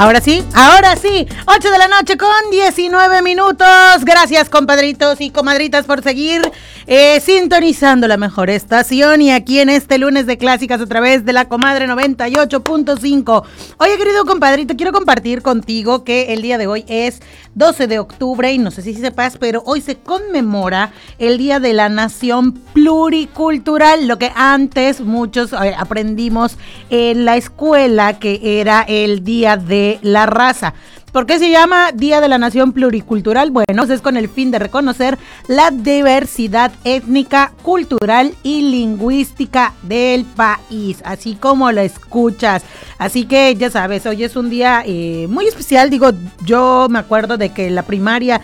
ahora sí, 8 de la noche con 19 minutos. Gracias, compadritos y comadritas, por seguir sintonizando la mejor estación y aquí en este lunes de clásicas a través de la Comadre 98.5. Oye, querido compadrito, quiero compartir contigo que el día de hoy es 12 de octubre y no sé si sepas, pero hoy se conmemora el Día de la Nación Pluricultural, lo que antes muchos aprendimos en la escuela que era el Día de la Raza. ¿Por qué se llama Día de la Nación Pluricultural? Bueno, es con el fin de reconocer la diversidad étnica, cultural y lingüística del país, así como lo escuchas. Así que ya sabes, hoy es un día muy especial. Digo, yo me acuerdo de que en la primaria